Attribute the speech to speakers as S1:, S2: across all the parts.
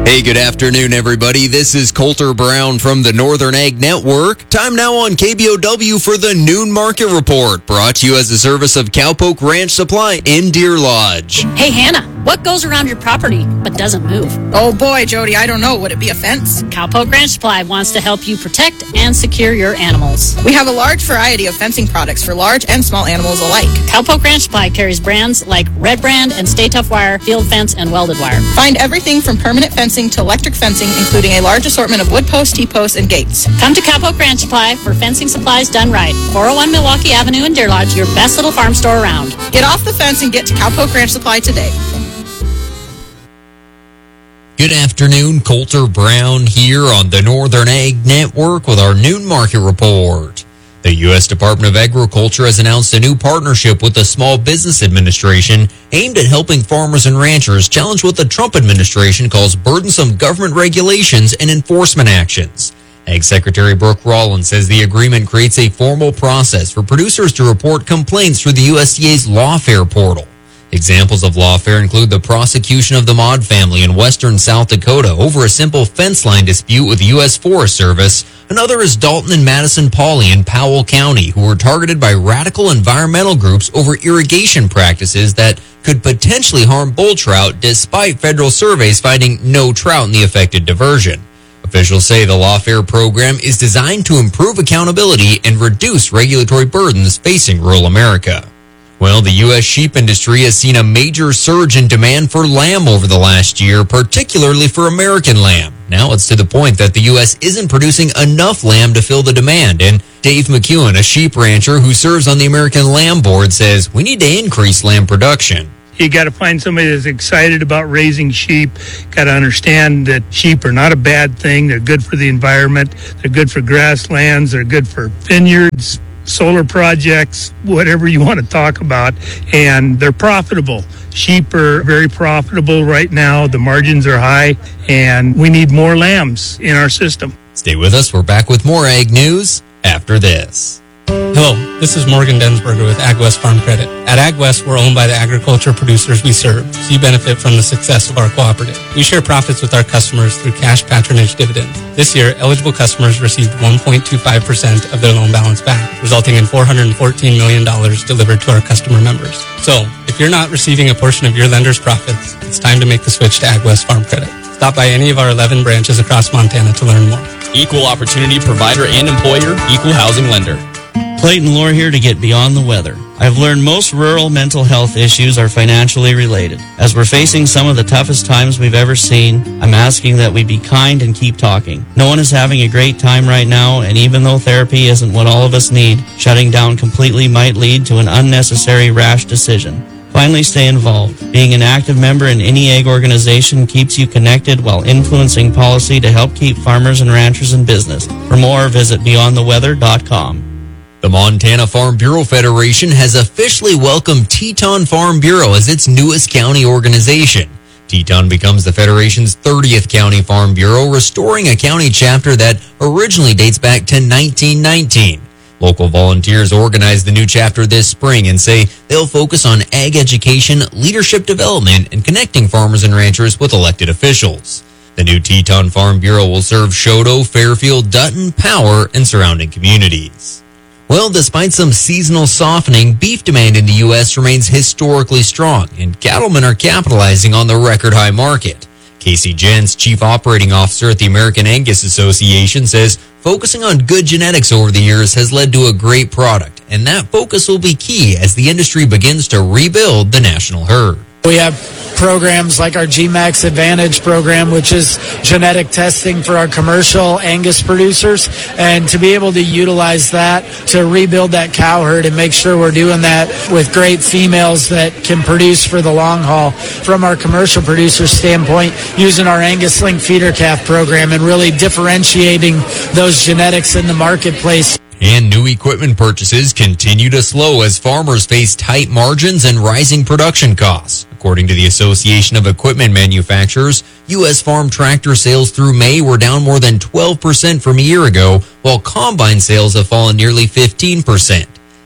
S1: Hey, good afternoon, everybody. This is Colter Brown from the Northern Ag Network. Time now on KBOW for the Noon Market Report, brought to you as a service of Cowpoke Ranch Supply in Deer Lodge.
S2: Hey, Hannah, what goes around your property but doesn't move?
S3: Oh boy, Jody, I don't know. Would it be a fence?
S2: Cowpoke Ranch Supply wants to help you protect and secure your animals.
S3: We have a large variety of fencing products for large and small animals alike.
S2: Cowpoke Ranch Supply carries brands like Red Brand and Stay Tough Wire, Field Fence, and Welded Wire.
S3: Find everything from permanent fencing to electric fencing, including a large assortment of wood posts, T-posts, and gates.
S2: Come to Cowpoke Ranch Supply for fencing supplies done right. 401 Milwaukee Avenue in Deer Lodge, your best little farm store around.
S3: Get off the fence and get to Cowpoke Ranch Supply today.
S1: Good afternoon, Colter Brown here on the Northern Ag Network with our Noon Market Report. The U.S. Department of Agriculture has announced a new partnership with the Small Business Administration aimed at helping farmers and ranchers challenge what the Trump administration calls burdensome government regulations and enforcement actions. Ag Secretary Brooke Rollins says the agreement creates a formal process for producers to report complaints through the USDA's Lawfare portal. Examples of lawfare include the prosecution of the Maud family in western South Dakota over a simple fence line dispute with the U.S. Forest Service. Another is Dalton and Madison Pauley in Powell County, who were targeted by radical environmental groups over irrigation practices that could potentially harm bull trout, despite federal surveys finding no trout in the affected diversion. Officials say the lawfare program is designed to improve accountability and reduce regulatory burdens facing rural America. Well, the U.S. sheep industry has seen a major surge in demand for lamb over the last year, particularly for American lamb. Now it's to the point that the U.S. isn't producing enough lamb to fill the demand. And Dave McEwen, a sheep rancher who serves on the American Lamb Board, says we need to increase lamb production.
S4: You got to find somebody that's excited about raising sheep. Got to understand that sheep are not a bad thing. They're good for the environment. They're good for grasslands. They're good for vineyards, solar projects, whatever you want to talk about, and they're profitable. Sheep are very profitable right now. The margins are high, and we need more lambs in our system.
S1: Stay with us. We're back with more ag news after this.
S5: Hello, this is Morgan Densberger with AgWest Farm Credit. At AgWest, we're owned by the agriculture producers we serve, so you benefit from the success of our cooperative. We share profits with our customers through cash patronage dividends. This year, eligible customers received 1.25% of their loan balance back, resulting in $414 million delivered to our customer members. So, if you're not receiving a portion of your lender's profits, it's time to make the switch to AgWest Farm Credit. Stop by any of our 11 branches across Montana to learn more.
S6: Equal opportunity provider and employer, equal housing lender.
S7: Clayton Lohr here to get beyond the weather. I've learned most rural mental health issues are financially related. As we're facing some of the toughest times we've ever seen, I'm asking that we be kind and keep talking. No one is having a great time right now, and even though therapy isn't what all of us need, shutting down completely might lead to an unnecessary rash decision. Finally, stay involved. Being an active member in any ag organization keeps you connected while influencing policy to help keep farmers and ranchers in business. For more, visit beyondtheweather.com.
S1: The Montana Farm Bureau Federation has officially welcomed Teton Farm Bureau as its newest county organization. Teton becomes the Federation's 30th county farm bureau, restoring a county chapter that originally dates back to 1919. Local volunteers organized the new chapter this spring and say they'll focus on ag education, leadership development, and connecting farmers and ranchers with elected officials. The new Teton Farm Bureau will serve Choteau, Fairfield, Dutton, Power, and surrounding communities. Well, despite some seasonal softening, beef demand in the U.S. remains historically strong, and cattlemen are capitalizing on the record-high market. Casey Jentz, Chief Operating Officer at the American Angus Association, says focusing on good genetics over the years has led to a great product, and that focus will be key as the industry begins to rebuild the national herd.
S8: We have programs like our GMAX Advantage program, which is genetic testing for our commercial Angus producers, and to be able to utilize that to rebuild that cow herd and make sure we're doing that with great females that can produce for the long haul. From our commercial producer standpoint, using our Angus Link feeder calf program and really differentiating those genetics in the marketplace.
S1: And new equipment purchases continue to slow as farmers face tight margins and rising production costs. According to the Association of Equipment Manufacturers, U.S. farm tractor sales through May were down more than 12% from a year ago, while combine sales have fallen nearly 15%.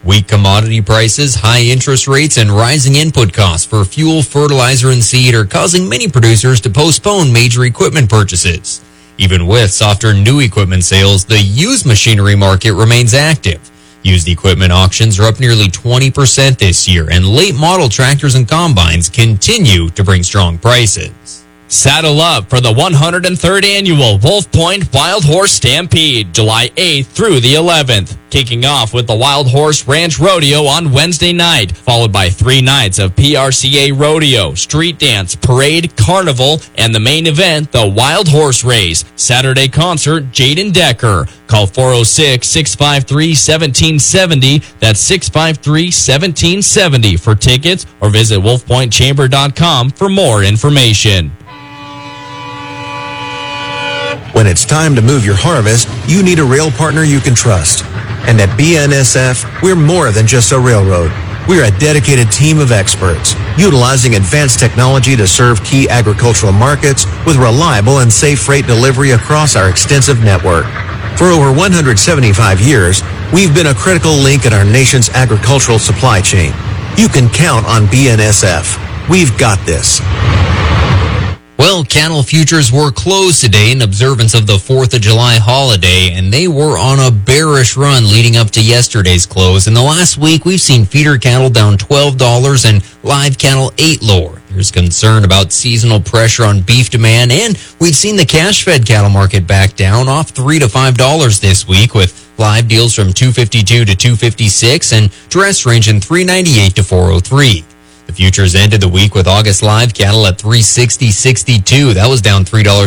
S1: Weak commodity prices, high interest rates, and rising input costs for fuel, fertilizer, and seed are causing many producers to postpone major equipment purchases. Even with softer new equipment sales, the used machinery market remains active. Used equipment auctions are up nearly 20% this year, and late model tractors and combines continue to bring strong prices.
S6: Saddle up for the 103rd annual Wolf Point Wild Horse Stampede, July 8th through the 11th. Kicking off with the Wild Horse Ranch Rodeo on Wednesday night, followed by 3 nights of PRCA Rodeo, Street Dance, Parade, Carnival, and the main event, the Wild Horse Race. Saturday concert, Jaden Decker. Call 406-653-1770. That's 653-1770 for tickets, or visit wolfpointchamber.com for more information.
S9: When it's time to move your harvest, you need a rail partner you can trust. And at BNSF, we're more than just a railroad. We're a dedicated team of experts, utilizing advanced technology to serve key agricultural markets with reliable and safe freight delivery across our extensive network. For over 175 years, we've been a critical link in our nation's agricultural supply chain. You can count on BNSF. We've got this.
S1: Well, cattle futures were closed today in observance of the 4th of July holiday, and they were on a bearish run leading up to yesterday's close. In the last week, we've seen feeder cattle down $12 and live cattle $8 lower. There's concern about seasonal pressure on beef demand, and we've seen the cash-fed cattle market back down off $3 to $5 this week, with live deals from $252 to $256 and dress ranging $398 to $403. The futures ended the week with August live cattle at $360.62. That was down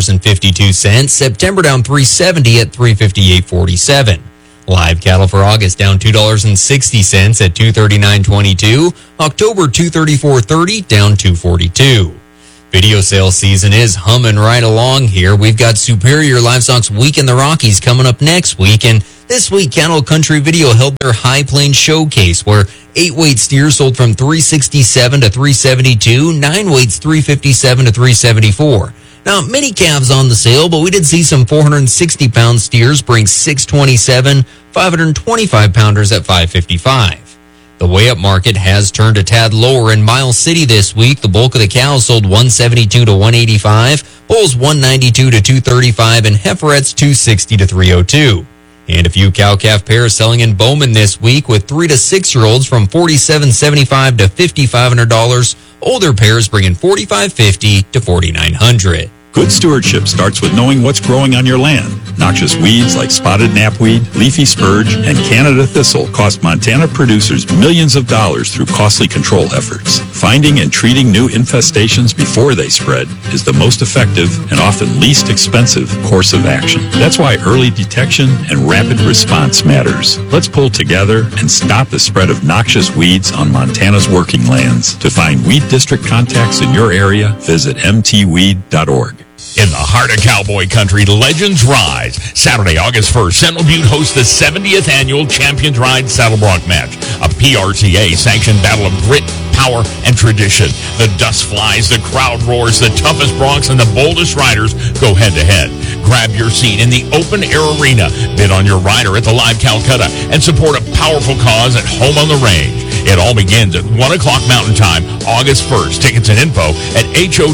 S1: $3.52. September down $370 at $358.47. Live cattle for August down $2.60 at $239.22. October $234.30 down $242. Video sales season is humming right along here. We've got Superior Livestock's Week in the Rockies coming up next week, and this week Cattle Country Video held their High Plains Showcase, where 8-weight steers sold from $367 to $372, 9-weights $357 to $374. Now, many calves on the sale, but we did see some 460-pound steers bring $627, 525-pounders at $555. The weigh-up market has turned a tad lower in Miles City this week. The bulk of the cows sold $172 to $185, bulls $192 to $235, and heiferettes $260 to $302. And a few cow-calf pairs selling in Bowman this week, with 3 to 6-year-olds from $4,775 to $5,500. Older pairs bringing $4,550 to $4,900.
S10: Good stewardship starts with knowing what's growing on your land. Noxious weeds like spotted knapweed, leafy spurge, and Canada thistle cost Montana producers millions of dollars through costly control efforts. Finding and treating new infestations before they spread is the most effective and often least expensive course of action. That's why early detection and rapid response matters. Let's pull together and stop the spread of noxious weeds on Montana's working lands. To find weed district contacts in your area, visit mtweed.org.
S11: In the heart of cowboy country, legends rise. Saturday, August 1st, Sentinel Butte hosts the 70th annual Champions Ride Saddle Bronc match, a PRCA-sanctioned battle of grit, power, and tradition. The dust flies, the crowd roars, the toughest broncs and the boldest riders go head-to-head. Grab your seat in the open-air arena, bid on your rider at the Live Calcutta, and support a powerful cause at home on the range. It all begins at 1 o'clock Mountain Time, August 1st. Tickets and info at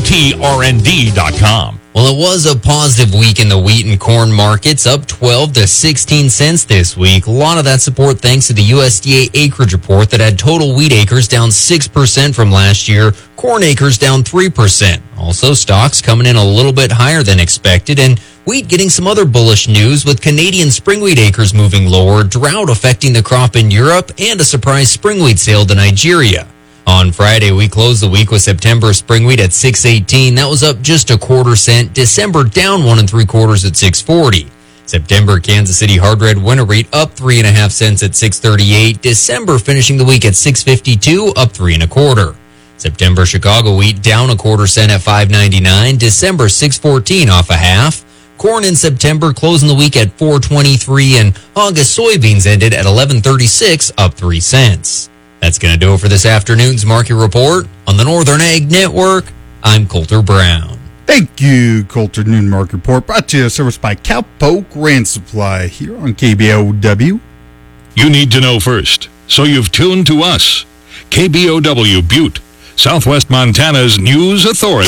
S11: hotrnd.com.
S1: Well, it was a positive week in the wheat and corn markets, up 12 to 16 cents this week. A lot of that support thanks to the USDA acreage report that had total wheat acres down 6% from last year, corn acres down 3%. Also, stocks coming in a little bit higher than expected, and wheat getting some other bullish news with Canadian spring wheat acres moving lower, drought affecting the crop in Europe, and a surprise spring wheat sale to Nigeria. On Friday, we closed the week with September spring wheat at $6.18. That was up just a quarter cent. December down 1 3/4 at $6.40. September Kansas City hard red winter wheat up 3.5 cents at $6.38. December finishing the week at $6.52, up 3 1/4. September Chicago wheat down a quarter cent at $5.99. December $6.14, off a half. Corn in September closing the week at $4.23, and August soybeans ended at $11.36, up 3 cents. That's going to do it for this afternoon's market report on the Northern Ag Network. I'm Coulter Brown.
S12: Thank you, Coulter Noon Market Report, brought to you service by Cowpoke Ranch Supply here on KBOW.
S13: You need to know first. So you've tuned to us, KBOW Butte, Southwest Montana's news authority.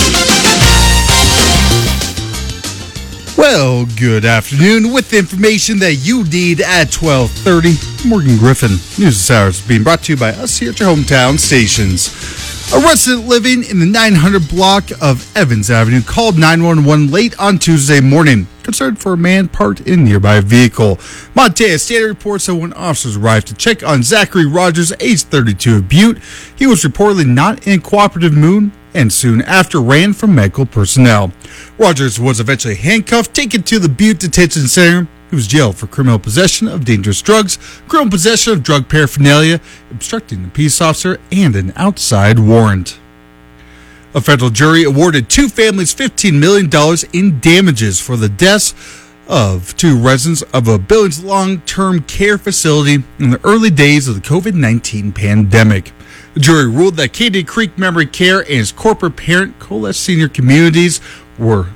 S12: Well, good afternoon. With the information that you need at 12:30, Morgan Griffin. News this hour is being brought to you by us here at your hometown stations. A resident living in the 900 block of Evans Avenue called 911 late on Tuesday morning, concerned for a man parked in a nearby vehicle. Montana State reports that when officers arrived to check on Zachary Rogers, age 32 of Butte, he was reportedly not in a cooperative mood and soon after ran from medical personnel. Rogers was eventually handcuffed, taken to the Butte Detention Center. He was jailed for criminal possession of dangerous drugs, criminal possession of drug paraphernalia, obstructing a peace officer, and an outside warrant. A federal jury awarded two families $15 million in damages for the deaths of two residents of a Billings long-term care facility in the early days of the COVID-19 pandemic. The jury ruled that Canyon Creek Memory Care and its corporate parent, Coles Senior Communities, were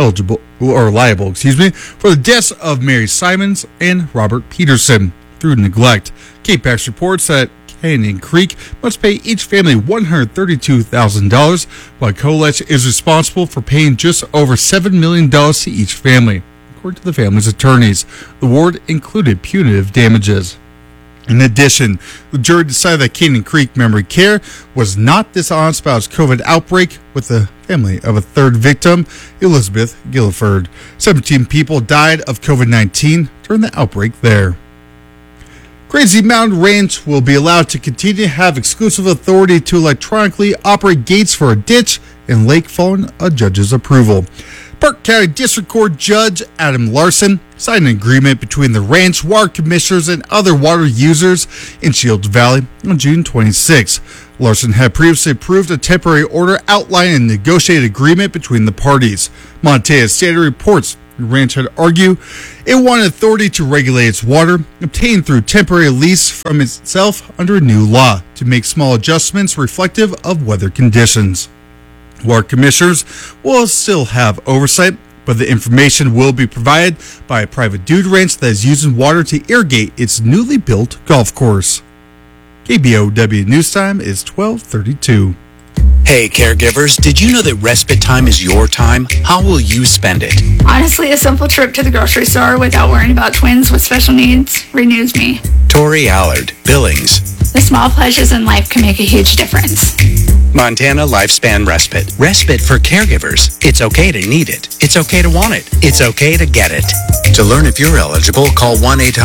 S12: liable for the deaths of Mary Simons and Robert Peterson through neglect. KPAX reports that Canyon Creek must pay each family $132,000, while Coles is responsible for paying just over $7 million to each family, according to the family's attorneys. The award included punitive damages. In addition, the jury decided that Canyon Creek Memory Care was not dishonest about its COVID outbreak with the family of a third victim, Elizabeth Guilford. 17 people died of COVID-19 during the outbreak there. Crazy Mountain Ranch will be allowed to continue to have exclusive authority to electronically operate gates for a ditch and lake following a judge's approval. Park County District Court Judge Adam Larson signed an agreement between the ranch, water commissioners, and other water users in Shields Valley on June 26. Larson had previously approved a temporary order outlining a negotiated agreement between the parties. Montana State reports the ranch had argued it wanted authority to regulate its water, obtained through temporary lease from itself under a new law to make small adjustments reflective of weather conditions. Water commissioners will still have oversight, but the information will be provided by a private dude ranch that is using water to irrigate its newly built golf course. KBOW News Time is 12:32.
S14: Hey caregivers, did you know that respite time is your time? How will you spend it?
S15: Honestly, a simple trip to the grocery store without worrying about twins with special needs renews me.
S14: Tori Allard, Billings.
S15: The small pleasures in life can make a huge difference.
S14: Montana Lifespan Respite. Respite for caregivers. It's okay to need it. It's okay to want it. It's okay to get it. To learn if you're eligible, call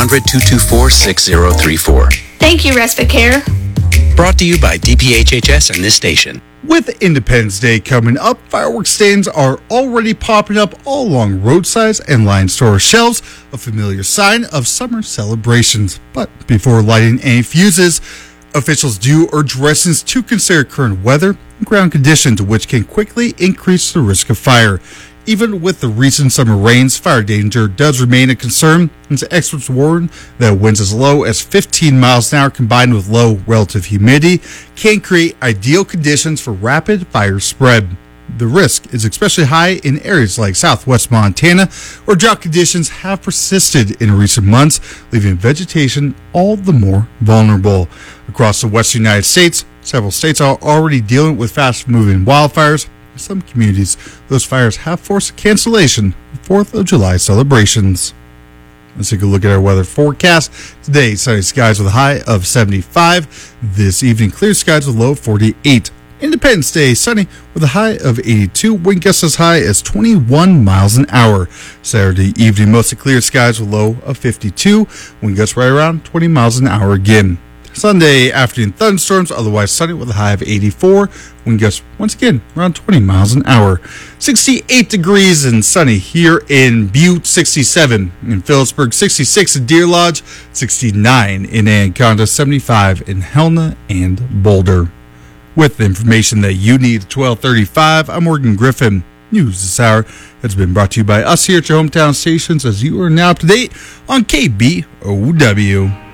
S14: 1-800-224-6034.
S15: Thank you, Respite Care.
S14: Brought to you by DPHHS and this station.
S12: With Independence Day coming up, fireworks stands are already popping up all along roadsides and line store shelves, a familiar sign of summer celebrations. But before lighting any fuses, officials do urge residents to consider current weather and ground conditions, which can quickly increase the risk of fire. Even with the recent summer rains, fire danger does remain a concern, as experts warn that winds as low as 15 miles an hour combined with low relative humidity can create ideal conditions for rapid fire spread. The risk is especially high in areas like southwest Montana, where drought conditions have persisted in recent months, leaving vegetation all the more vulnerable. Across the western United States, several states are already dealing with fast-moving wildfires. In some communities, those fires have forced a cancellation of 4th of July celebrations. Let's take a look at our weather forecast. Today, sunny skies with a high of 75. This evening, clear skies with a low of 48. Independence Day, sunny with a high of 82. Wind gusts as high as 21 miles an hour. Saturday evening, mostly clear skies with a low of 52. Wind gusts right around 20 miles an hour again. Sunday afternoon thunderstorms, otherwise sunny with a high of 84. Wind gusts once again around 20 miles an hour. 68 degrees and sunny here in Butte, 67 in Phillipsburg, 66 in Deer Lodge, 69 in Anaconda, 75 in Helena and Boulder. With the information that you need at 12:35, I'm Morgan Griffin. News this hour has been brought to you by us here at your hometown stations, as you are now up to date on KBOW.